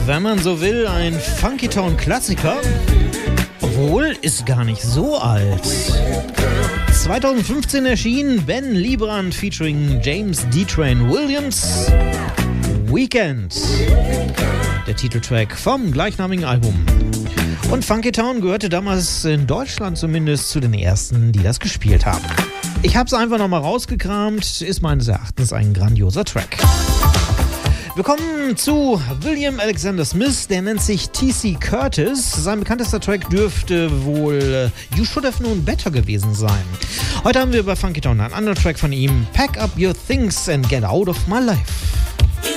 Wenn man so will, ein Funky-Town-Klassiker. Obwohl, ist gar nicht so alt. 2015 erschien Ben Liebrand featuring James D-Train Williams. Weekend. Der Titeltrack vom gleichnamigen Album. Und Funky Town gehörte damals in Deutschland zumindest zu den ersten, die das gespielt haben. Ich habe es einfach nochmal rausgekramt, ist meines Erachtens ein grandioser Track. Wir kommen zu William Alexander Smith, der nennt sich T.C. Curtis. Sein bekanntester Track dürfte wohl You Should Have Known Better gewesen sein. Heute haben wir bei Funky Town einen anderen Track von ihm, Pack Up Your Things and Get Out of My Life.